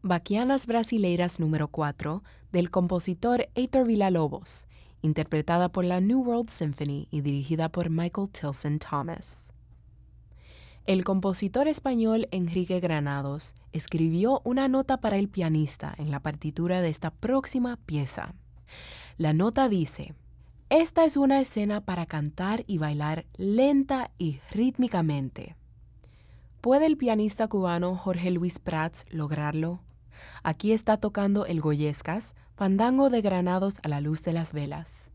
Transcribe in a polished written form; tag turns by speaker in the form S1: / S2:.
S1: Baquianas Brasileiras número 4 del compositor Heitor Villa-Lobos, interpretada por la New World Symphony y dirigida por Michael Tilson Thomas. El compositor español Enrique Granados escribió una nota para el pianista en la partitura de esta próxima pieza. La nota dice: "Esta es una escena para cantar y bailar lenta y rítmicamente". ¿Puede el pianista cubano Jorge Luis Prats lograrlo? Aquí está tocando el Goyescas, fandango de Granados a la luz de las velas.